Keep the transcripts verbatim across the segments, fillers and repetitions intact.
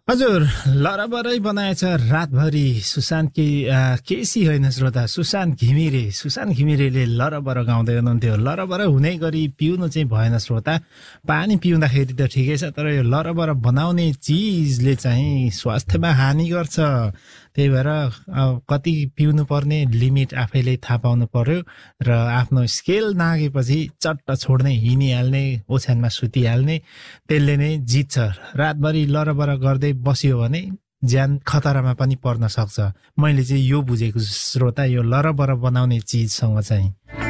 हजुर लरबरै बनाएछ रातभरि सुशान्त के केसी होइन श्रोता सुशान्त घिमिरे सुशान्त घिमिरेले लरबर गाउँदै हुनुहुन्थ्यो। लरबर हुने गरी पिउनु चाहिँ भएन श्रोता, पानी पिउँदाखेरि त ठिकै छ, तर यो लरबर बनाउने चिजले चाहिँ स्वास्थ्यमा हानि गर्छ। त्यही भएर कति पिउनु पर्ने लिमिट आफैले थाहा पाउनु पर्यो र आफ्नो स्केल नागेपछि चट्ट छोड्ने, हिँडिहाल्ने, ओछ्यानमा सुतिहाल्ने, त्यसले नै जित्छ। रातभरि लरबर गर्दै बस्यो भने ज्यान खतरामा पनि पर्न सक्छ। मैले चाहिँ यो बुझेको श्रोता, यो लरबर बनाउने चिजसँग चाहिँ।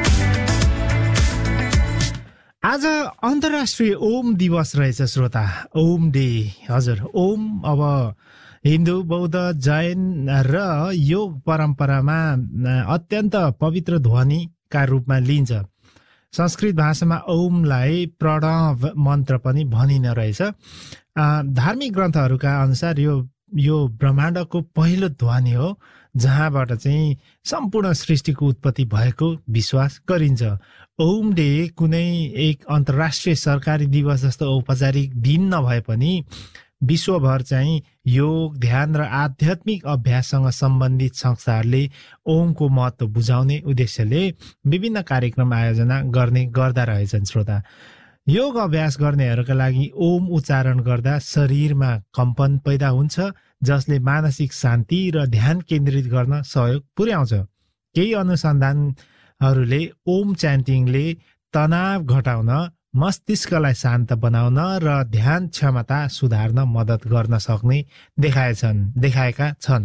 आज अन्तर्राष्ट्रिय ओम दिवस रहेछ श्रोता, ओम डे। हजुर ओम अब हिन्दू, बौद्ध, जैन र योग परम्परामा अत्यन्त पवित्र ध्वनिका रूपमा लिन्छ। संस्कृत भाषामा ओमलाई प्रणव मन्त्र पनि भनिन रहेछ। धार्मिक ग्रन्थहरूका अनुसार यो यो ब्रह्माण्डको पहिलो ध्वनि हो जहाँबाट चाहिँ सम्पूर्ण सृष्टिको उत्पत्ति भएको विश्वास गरिन्छ। ओम डे कुनै एक अन्तर्राष्ट्रिय सरकारी दिवस जस्तो औपचारिक दिन नभए पनि विश्वभर चाहिँ योग, ध्यान र आध्यात्मिक अभ्याससँग सम्बन्धित संस्थाहरूले ओमको महत्त्व बुझाउने उद्देश्यले विभिन्न कार्यक्रम आयोजना गर्ने गर्दा रहेछन् श्रोता। योग अभ्यास गर्नेहरूका लागि ओम उच्चारण गर्दा शरीरमा कम्पन पैदा हुन्छ, जसले मानसिक शान्ति र ध्यान केन्द्रित गर्न सहयोग पुर्याउँछ। केही अनुसन्धानहरूले ओम च्यान्टिङले तनाव घटाउन, मस्तिष्कलाई शान्त बनाउन र ध्यान क्षमता सुधार्न मद्दत गर्न सक्ने देखाएछन् देखाएका छन्।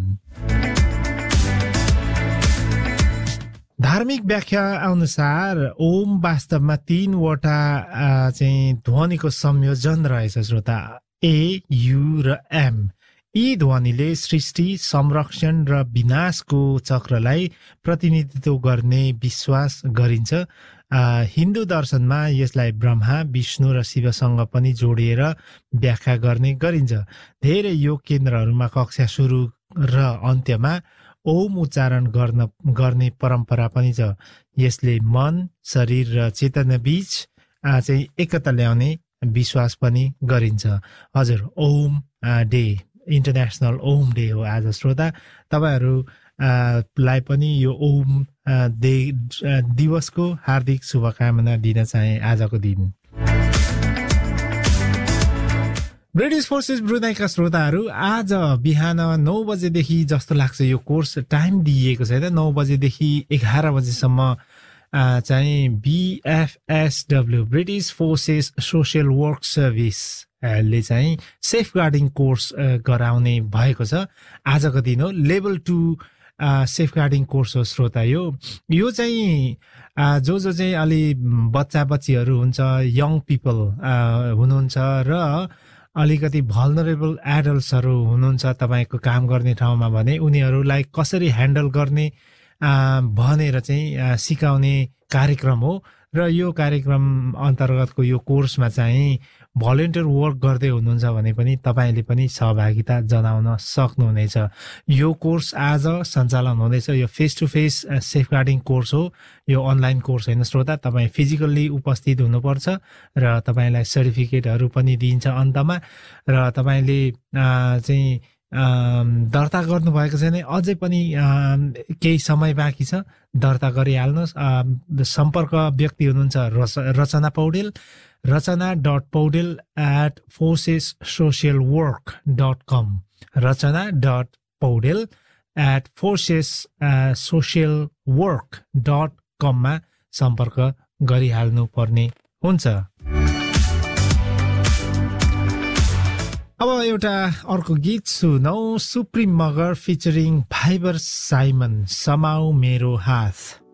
धार्मिक व्याख्या अनुसार ओम वास्तवमा तीनवटा चाहिँ ध्वनिको संयोजन रहेछ श्रोता, ए, यु र एम। यी ध्वनिले सृष्टि, संरक्षण र विनाशको चक्रलाई प्रतिनिधित्व गर्ने विश्वास गरिन्छ। हिन्दू दर्शनमा यसलाई ब्रह्मा, विष्णु र शिवसँग पनि जोडिएर व्याख्या गर्ने गरिन्छ। धेरै योग केन्द्रहरूमा कक्षा सुरु र अन्त्यमा ओम उच्चारण गर्न गर्ने परम्परा पनि छ। यसले मन, शरीर र चेतना बीच चाहिँ एकता ल्याउने विश्वास पनि गरिन्छ। हजुर Om day, international Om day हो आज श्रोता। तपाईहरू लाई पनि यो ओम दे दिवसको हार्दिक शुभकामना दिन चाहे आजको दिन। ब्रिटिस फोर्सेस ब्रुनाईका श्रोताहरू, आज बिहान नौ बजेदेखि जस्तो लाग्छ यो कोर्स टाइम दिइएको छैन, नौ बजेदेखि एघार बजेसम्म चाहिँ बिएफएसडब्ल्यू British forces social work service ले चाहिँ सेफ गार्डिङ कोर्स गराउने भएको छ। आजको दिन हो, level two safe guarding course हो श्रोता। यो यो चाहिँ जो जो चाहिँ अलि बच्चा बच्चीहरू हुन्छ, यङ पिपल हुनुहुन्छ र अलिकति भल्नरेबल एडल्ट्सहरू हुनुहुन्छ तपाईँको काम गर्ने ठाउँमा भने उनीहरूलाई कसरी ह्यान्डल गर्ने भनेर चाहिँ सिकाउने कार्यक्रम हो। र यो कार्यक्रम अन्तर्गतको यो कोर्समा चाहिँ भलिन्टियर वर्क गर्दै हुनुहुन्छ भने पनि तपाईँले पनि सहभागिता जनाउन सक्नुहुनेछ। यो कोर्स आज सञ्चालन हुँदैछ। यो face to face safe guarding course हो, यो अनलाइन कोर्स होइन श्रोता। तपाईँ फिजिकल्ली उपस्थित हुनुपर्छ र तपाईँलाई सर्टिफिकेटहरू पनि दिइन्छ अन्तमा। र तपाईँले चाहिँ दर्ता गर्नुभएको छैन, अझै पनि केही समय बाँकी छ, दर्ता गरिहाल्नुहोस्। सम्पर्क व्यक्ति हुनुहुन्छ रचना पौडेल, रचना dot Paudel at forces social work dot com, Rachana dot Paudel at forces social work dot कममा सम्पर्क गरिहाल्नु पर्ने हुन्छ। अब एउटा अर्को गीत सुनौ, supreme Magar featuring fibre Simon, समाऊ मेरो हात।